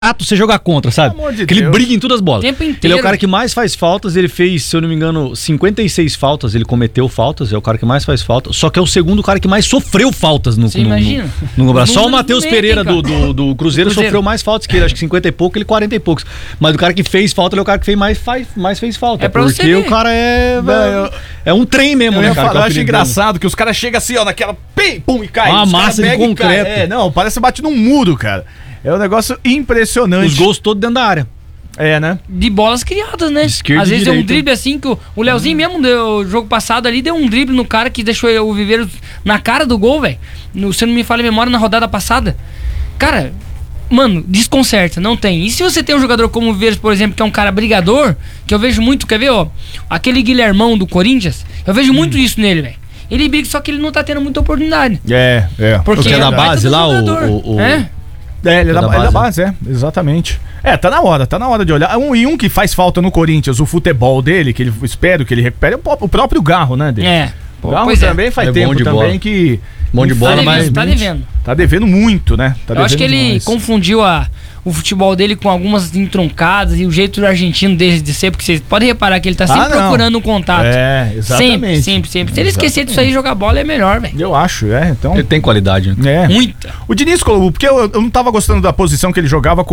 você jogar contra, sabe? Pelo amor de que ele Deus. briga em todas as bolas. Tempo Ele é inteiro. o cara que mais faz faltas, ele fez, se eu não me engano, 56 faltas, ele cometeu faltas, é o cara que mais faz faltas, só que é o segundo cara que mais sofreu faltas no Você imagina? no Brasil. Só o Números Matheus mentem, Pereira cara. do Cruzeiro sofreu mais faltas que ele, acho que 50 e pouco, ele 40 e poucos. Mas o cara que fez falta, ele é o cara que mais fez falta. É pra você porque ver. o cara é um trem mesmo, Eu né, ia cara? falar, que é eu o acho apelido engraçado que os caras chegam assim, ó, naquela pum, e cai. Uma Os caras massa de pegam e cai. concreto. Não, parece que bate num muro, cara. É um negócio dele. impressionante. Os gols todos dentro da área. É, né? De bolas criadas, né? De esquerda Às e vezes deu um direita. drible assim que o Leozinho mesmo deu jogo passado ali, deu um drible no cara que deixou o Viveiro na cara do gol, velho. Se eu não me falha a memória, na rodada passada. Cara, mano, desconcerta, não tem. E se você tem um jogador como o Viveiro, por exemplo, que é um cara brigador, que eu vejo muito, quer ver, ó? Aquele Guilhermão do Corinthians, eu vejo muito isso nele, velho. Ele briga, só que ele não tá tendo muita oportunidade. É. Porque que é da um baita base do lá, jogador. É, ele é da base, exatamente. Tá na hora de olhar. Um que faz falta no Corinthians, o futebol dele, que ele espero que ele recupere, é o próprio Garro, né, dele? É. O Garro Pois é. também faz É bom tempo de também bola. que... Bom de bola, infelizmente, tá devendo. Tá devendo muito, né? Tá Eu acho que devendo ele demais. confundiu o futebol dele com algumas entroncadas e o jeito do argentino dele de ser, porque vocês podem reparar que ele tá sempre não. procurando um contato. É, exatamente. Sempre. Se ele esquecer disso aí, jogar bola é melhor, velho. Eu acho, então... Ele tem qualidade, né? É. Muita. O Diniz colocou, porque eu não tava gostando da posição que ele jogava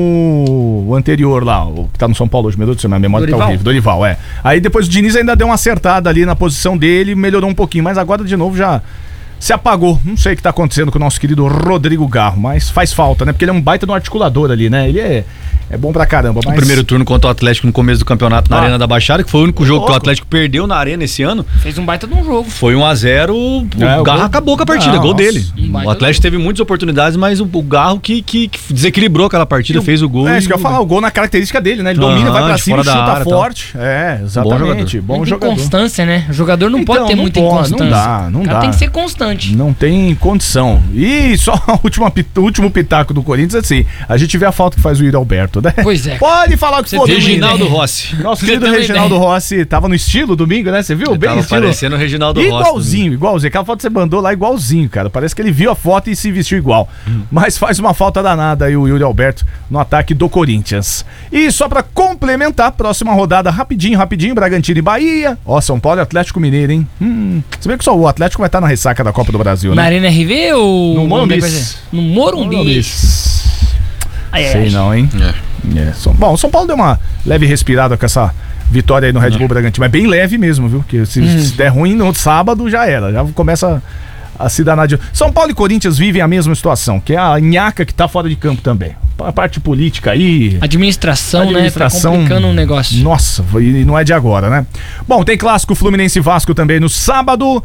com o anterior lá, o que tá no São Paulo hoje, meu Deus do céu, minha memória tá Dorival. horrível, Dorival, é. Aí depois o Diniz ainda deu uma acertada ali na posição dele, melhorou um pouquinho, mas agora de novo já se apagou. Não sei o que tá acontecendo com o nosso querido Rodrigo Garro, mas faz falta, né? Porque ele é um baita no articulador ali, né? Ele é bom pra caramba, mas... O primeiro turno contra o Atlético no começo do campeonato na Ah. Arena da Baixada, que foi o único jogo que o louco. Atlético perdeu na Arena esse ano. Fez um baita de um jogo. Foi 1-0, o o Garro gol- acabou com a partida, Não, gol nossa. dele. O Atlético teve muitas oportunidades, mas o Garro que desequilibrou aquela partida, fez o gol. É, isso que eu ia falar, o gol na característica dele, né? Ele domina, vai pra de cima, fora da chuta área, forte. É, exatamente. Bom Muita jogador. inconstância, né? O jogador não pode ter não muita pode, inconstância. não dá, não O cara dá. tem que ser constante. Não tem condição. E só o último pitaco do Corinthians, assim, a gente vê a falta que faz o Yuri Alberto, né? Pois é. Pode falar o que Você for. tem domingo. Reginaldo Rossi. Nosso Você querido tem uma Reginaldo ideia. Rossi tava no estilo domingo, né? Você viu? Ele Bem tava estilo. parecendo o Reginaldo Rossi. Igualzinho. Aquela foto que você mandou lá, igualzinho, cara. Parece que ele viu a foto e se vestiu igual. Mas faz uma falta danada aí o Yuri Alberto no ataque do Corinthians. E só pra complementar, próxima rodada rapidinho, Bragantino e Bahia. Ó, São Paulo e Atlético Mineiro, hein? Se bem que só o Atlético vai estar na ressaca da Copa do Brasil, Na né? Arena RV ou... No Morumbi. No Morumbi. Ai, ai, Sei ai. não, hein? Bom, São Paulo deu uma leve respirada com essa vitória aí no Red Bull Bragantino, mas bem leve mesmo, viu? Porque se der ruim no sábado, já era. Já começa a se danar de... São Paulo e Corinthians vivem a mesma situação, que é a nhaca que tá fora de campo também. A parte política aí... Administração, né? Tá Administração- complicando o negócio. Nossa, e não é de agora, né? Bom, tem clássico Fluminense e Vasco também no sábado.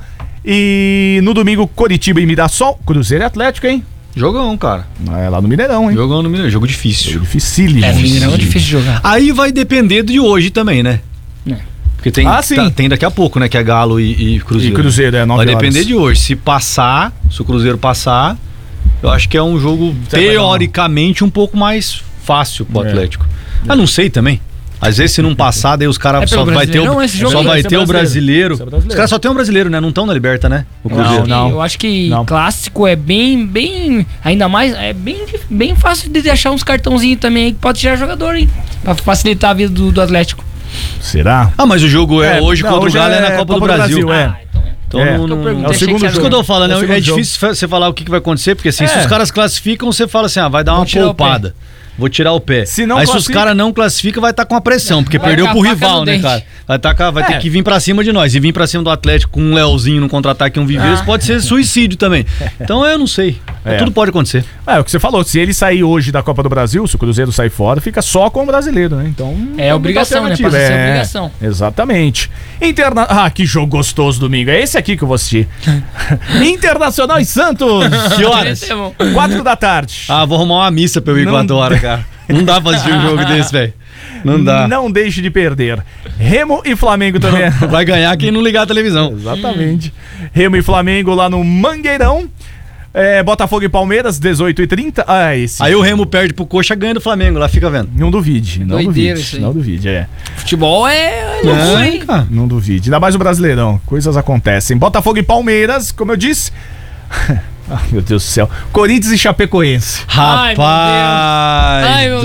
E no domingo, Coritiba e Mirassol. Cruzeiro e Atlético, hein? Jogão, cara. É lá no Mineirão, hein? Jogão no Mineirão, jogo difícil. Dificílimo. Mineirão é difícil de jogar. Aí vai depender de hoje também, né? É. Porque tem, sim. tem daqui a pouco, né? Que é Galo e Cruzeiro. E Cruzeiro, 9 Vai horas. depender de hoje. Se o Cruzeiro passar, eu acho que é um jogo teoricamente um pouco mais fácil pro Atlético. Não sei também. Às vezes se não passar, daí os caras pelo só vai ter Brasileirão esse jogo só aí? vai Esse é ter o brasileiro. brasileiro. Esse é brasileiro. Os caras só tem o brasileiro, né? Não estão na Liberta, né? O Eu Cruzeiro. acho que- não. Eu acho que Não. clássico é bem, ainda mais, é bem fácil de achar uns cartãozinhos também aí que pode tirar jogador, hein? Pra facilitar a vida do Atlético. Será? Ah, mas o jogo é hoje não, contra hoje o Galo é na Copa do Copa do Brasil. Brasil, é. Então É. não, Eu não, perguntei, é o achei segundo que era Isso que eu tô falando, É o é segundo difícil você falar o que vai acontecer, porque assim, se É. os caras classificam, você fala assim, vai dar uma tirar o pé. poupada. Vou tirar o pé. Se não Aí se os classifica- caras não classificam, vai estar com a pressão, porque Vai perdeu com a pro faca rival, no né, dente. cara? Vai ter É. que vir pra cima de nós. E vir pra cima do Atlético com um Leozinho no contra-ataque e um Viveiros pode ser suicídio também. Então eu não sei. Tudo pode acontecer. É o que você falou, se ele sair hoje da Copa do Brasil, se o Cruzeiro sair fora, fica só com o brasileiro, né? Então. É obrigação, né? alternativa. Passa a ser obrigação. Exatamente. Ah, que jogo gostoso domingo. É esse aqui que eu vou assistir. Internacional e Santos. Que horas? Esse é bom. 4 da tarde. Vou arrumar uma missa pra eu ir Não- 4 horas, cara. Não dá pra assistir um jogo desse, velho. Não dá. Não deixe de perder. Remo e Flamengo também. Vai ganhar quem não ligar a televisão. Exatamente. Remo e Flamengo lá no Mangueirão. Botafogo e Palmeiras, 18h30. Esse. Aí o Remo perde pro Coxa, ganha do Flamengo, lá fica vendo. Não duvide, não Doideira duvide. isso aí. Não duvide, Futebol é louco, hein? cara. Não duvide. Ainda mais o Brasileirão. Coisas acontecem. Botafogo e Palmeiras, como eu disse. Ah, meu Deus do céu. Corinthians e Chapecoense. Rapaz. Ai, meu